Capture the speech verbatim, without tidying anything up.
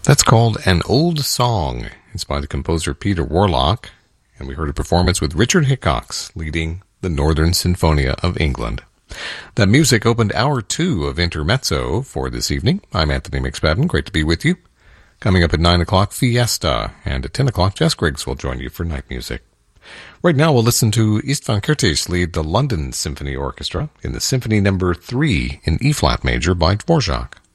That's called An Old Song. It's by the composer Peter Warlock, and we heard a performance with Richard Hickox leading the Northern Sinfonia of England. That music opened hour two of Intermezzo for this evening. I'm Anthony McSpadden. Great to be with you. Coming up at nine o'clock, Fiesta, and at ten o'clock, Jess Griggs will join you for night music. Right now, we'll listen to Istvan Kertész lead the London Symphony Orchestra in the Symphony Number three in E-flat major by Dvorak.